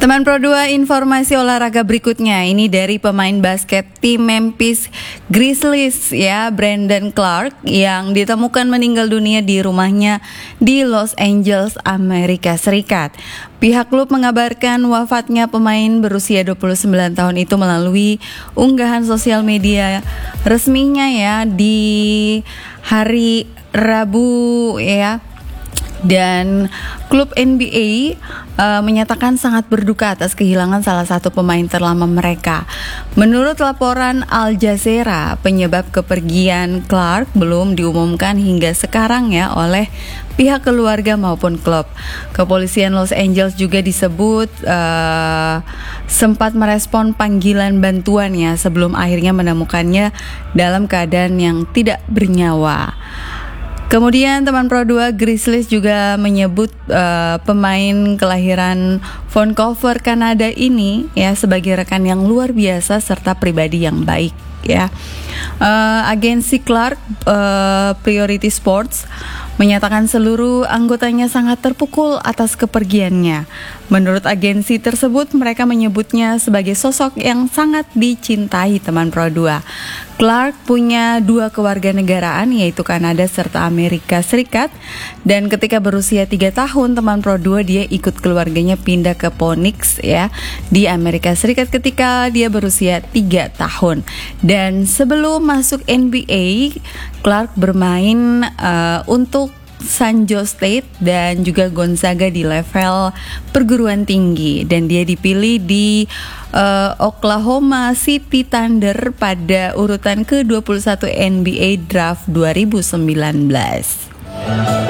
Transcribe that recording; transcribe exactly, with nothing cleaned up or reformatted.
Teman Pro dua, informasi olahraga berikutnya ini dari pemain basket tim Memphis Grizzlies ya, Brandon Clarke yang ditemukan meninggal dunia di rumahnya di Los Angeles, Amerika Serikat. Pihak klub mengabarkan wafatnya pemain berusia dua puluh sembilan tahun itu melalui unggahan sosial media resminya ya di hari Rabu ya. Dan klub N B A uh, menyatakan sangat berduka atas kehilangan salah satu pemain terlama mereka. Menurut laporan Al Jazeera, penyebab kepergian Clarke belum diumumkan hingga sekarang ya oleh pihak keluarga maupun klub. Kepolisian Los Angeles juga disebut uh, sempat merespon panggilan bantuannya sebelum akhirnya menemukannya dalam keadaan yang tidak bernyawa. Kemudian teman Pro dua, Grizzlies juga menyebut uh, pemain kelahiran Vancouver, Kanada ini ya sebagai rekan yang luar biasa serta pribadi yang baik ya. Uh, agensi Clarke uh, Priority Sports menyatakan seluruh anggotanya sangat terpukul atas kepergiannya. Menurut agensi tersebut, mereka menyebutnya sebagai sosok yang sangat dicintai teman Pro dua. Clarke punya dua kewarganegaraan yaitu Kanada serta Amerika Serikat, dan ketika berusia tiga tahun teman Pro dua dia ikut keluarganya pindah ke Phoenix ya di Amerika Serikat ketika dia berusia tiga tahun. Dan sebelum masuk N B A, Clarke bermain uh, untuk San Jose State dan juga Gonzaga di level perguruan tinggi, dan dia dipilih di uh, Oklahoma City Thunder pada urutan ke dua puluh satu N B A Draft dua ribu sembilan belas.